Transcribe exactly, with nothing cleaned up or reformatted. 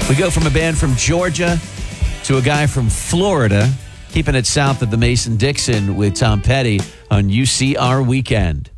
We go from a band from Georgia to a guy from Florida, keeping it south of the Mason-Dixon with Tom Petty on U C R Weekend.